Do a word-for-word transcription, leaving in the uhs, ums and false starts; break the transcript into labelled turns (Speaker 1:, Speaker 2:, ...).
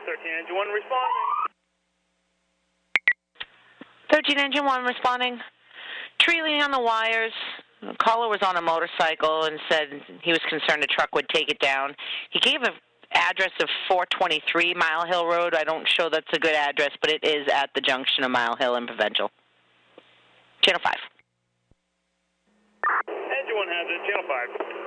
Speaker 1: thirteen Engine one responding.
Speaker 2: thirteen Engine one responding. Tree leaning on the wires. The caller was on a motorcycle and said he was concerned a truck would take it down. He gave an address of four twenty-three Mile Hill Road. I don't show that's a good address, but it is at the junction of Mile Hill and Provincial. Channel five.
Speaker 1: Engine one has it, Channel five.